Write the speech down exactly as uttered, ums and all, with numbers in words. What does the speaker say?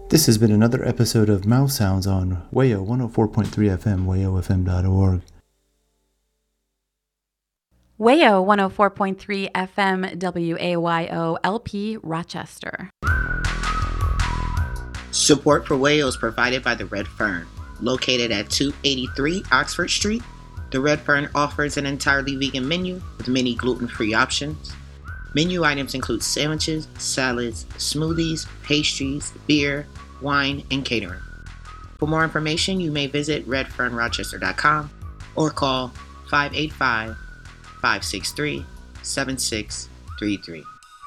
This has been another episode of Mouth Sounds on Wayo one oh four point three F M, wayo f m dot org. Wayo one oh four point three F M, W A Y O L P, Rochester. Support for Wayo is provided by the Red Fern. Located at two eighty-three Oxford Street, the Red Fern offers an entirely vegan menu with many gluten-free options. Menu items include sandwiches, salads, smoothies, pastries, beer, wine, and catering. For more information, you may visit red fern rochester dot com or call five eight five, five six three, seven six three three.